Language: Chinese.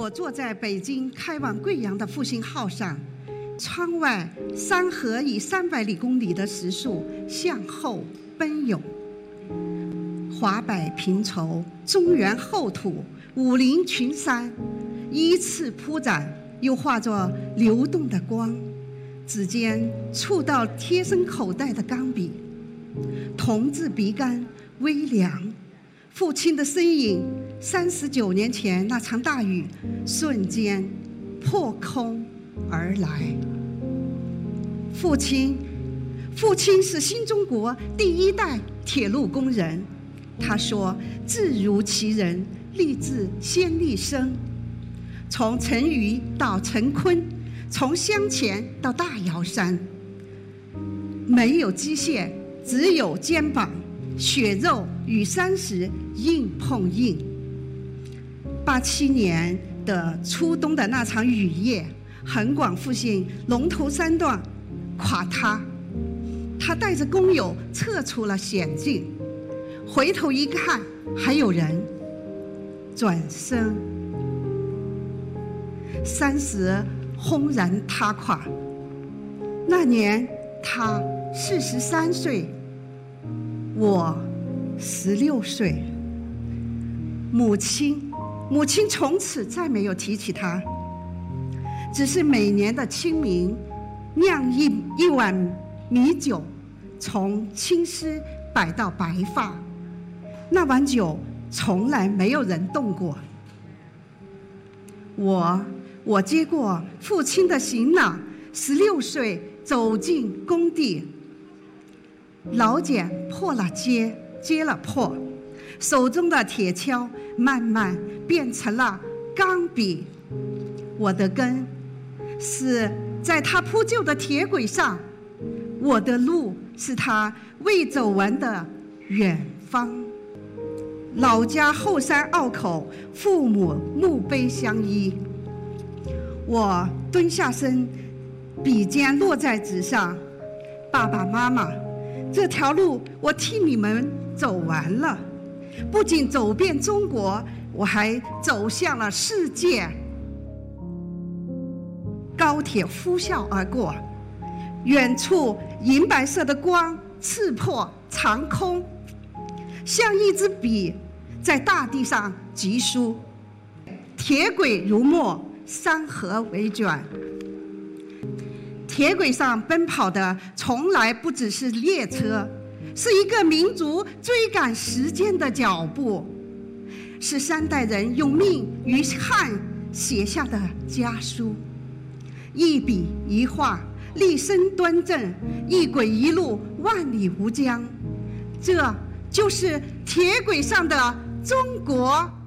我坐在北京开往贵阳的复兴号上，窗外山河以300公里的时速向后奔涌，华柏平畴，中原厚土，武陵群山依次铺展，又化作流动的光，指尖触到贴身口袋的钢笔，铜质笔杆微凉，父亲的身影39年前那场大雨瞬间破空而来。父亲是新中国第1代铁路工人，他说字如其人，立志先立身，从陈余到陈坤，从湘黔到大瑶山，没有机械，只有肩膀，血肉与山石硬碰硬。87年的初冬的那场雨夜，横广复兴龙头3段垮塌，他带着工友撤出了险境，回头一看还有人，转身，山石轰然塌垮。那年他43岁，我16岁。母亲从此再没有提起他，只是每年的清明酿一碗米酒，从青丝摆到白发，那碗酒从来没有人动过。我接过父亲的行囊，16岁走进工地，老茧破了接了破，手中的铁锹慢慢变成了钢笔。我的根是在他铺就的铁轨上，我的路是他未走完的远方。老家后山坳口，父母墓碑相依。我蹲下身，笔尖落在纸上，爸爸妈妈，这条路我替你们走完了，不仅走遍中国，我还走向了世界。高铁呼啸而过，远处银白色的光刺破长空，像一支笔在大地上疾书。铁轨如墨，山河为卷。铁轨上奔跑的从来不只是列车，是一个民族追赶时间的脚步，是3代人用命与汗写下的家书。一笔一画，立身端正，一轨一路，万里无疆。这就是铁轨上的中国。